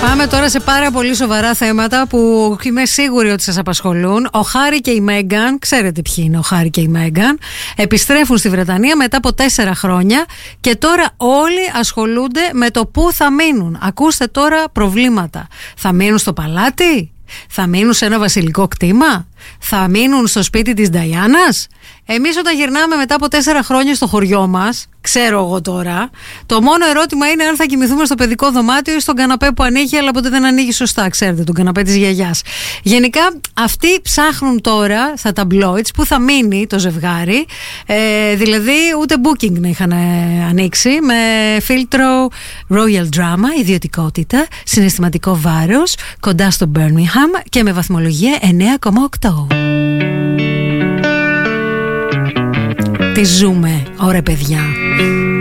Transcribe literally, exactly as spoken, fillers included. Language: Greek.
Πάμε τώρα σε πάρα πολύ σοβαρά θέματα που είμαι σίγουρη ότι σας απασχολούν. Ο Χάρι και η Μέγκαν, ξέρετε ποιοι είναι ο Χάρι και η Μέγκαν, επιστρέφουν στη Βρετανία μετά από τέσσερα χρόνια και τώρα όλοι ασχολούνται με το πού θα μείνουν. Ακούστε τώρα προβλήματα. Θα μείνουν στο παλάτι? Θα μείνουν σε ένα βασιλικό κτήμα? Θα μείνουν στο σπίτι της Νταϊάνας? Εμείς όταν γυρνάμε μετά από τέσσερα χρόνια στο χωριό μας, ξέρω εγώ τώρα, το μόνο ερώτημα είναι αν θα κοιμηθούμε στο παιδικό δωμάτιο ή στον καναπέ που ανοίγει, αλλά ποτέ δεν ανοίγει σωστά, ξέρετε, τον καναπέ της γιαγιάς. Γενικά αυτοί ψάχνουν τώρα στα ταμπλόιτς που θα μείνει το ζευγάρι, ε, δηλαδή ούτε booking να είχαν ανοίξει, με φίλτρο royal drama, ιδιωτικότητα, συναισθηματικό βάρος, κοντά στο Birmingham και με βαθμολογία εννέα κόμμα οκτώ. Τι ζούμε, ωραία παιδιά.